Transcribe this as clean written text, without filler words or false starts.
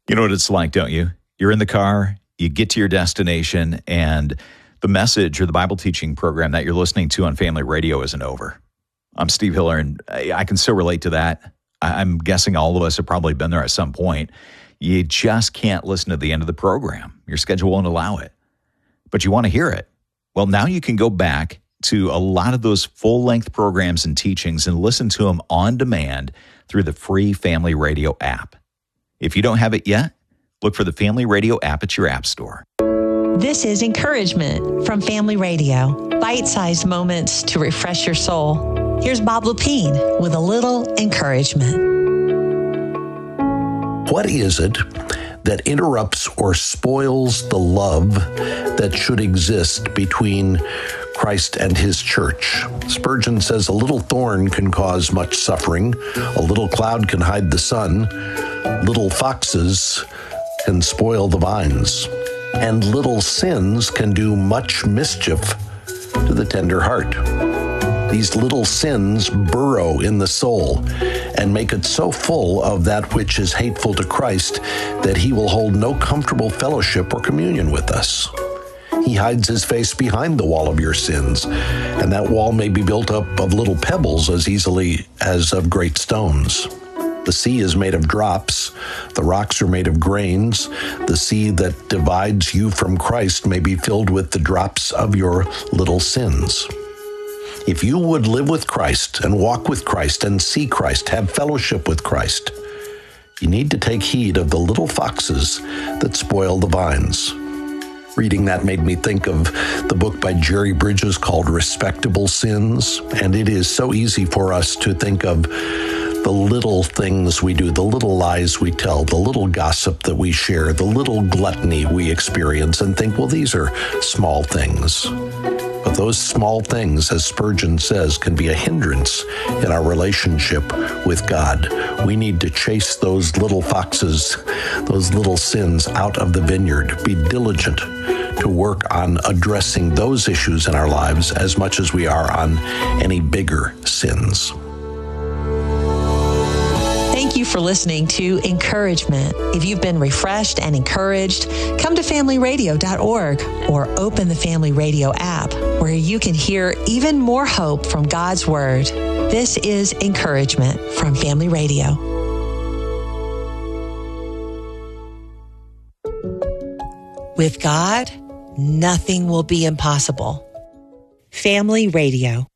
You know what it's like, don't you? You're in the car, you get to your destination, and the message or the Bible teaching program that you're listening to on Family Radio isn't over. I'm Steve Hiller, and I can still relate to that. I'm guessing all of us have probably been there at some point. You just can't listen to the end of the program. Your schedule won't allow it. But you want to hear it. Well, now you can go back to a lot of those full-length programs and teachings and listen to them on demand through the free Family Radio app. If you don't have it yet, look for the Family Radio app at your app store. This is Encouragement from Family Radio. Bite-sized moments to refresh your soul. Here's Bob Lepine with a little encouragement. What is it that interrupts or spoils the love that should exist between Christ and his church? Spurgeon says a little thorn can cause much suffering, a little cloud can hide the sun, little foxes can spoil the vines, and little sins can do much mischief to the tender heart. These little sins burrow in the soul and make it so full of that which is hateful to Christ that he will hold no comfortable fellowship or communion with us. He hides his face behind the wall of your sins, and that wall may be built up of little pebbles as easily as of great stones. The sea is made of drops, the rocks are made of grains. The sea that divides you from Christ may be filled with the drops of your little sins. If you would live with Christ and walk with Christ and see Christ, have fellowship with Christ, you need to take heed of the little foxes that spoil the vines. Reading that made me think of the book by Jerry Bridges called Respectable Sins, and it is so easy for us to think of the little things we do, the little lies we tell, the little gossip that we share, the little gluttony we experience, and think, well, these are small things. But those small things, as Spurgeon says, can be a hindrance in our relationship with God. We need to chase those little foxes, those little sins out of the vineyard. Be diligent to work on addressing those issues in our lives as much as we are on any bigger sins. Thank you for listening to Encouragement. If you've been refreshed and encouraged, come to familyradio.org or open the Family Radio app where you can hear even more hope from God's Word. This is Encouragement from Family Radio. With God, nothing will be impossible. Family Radio.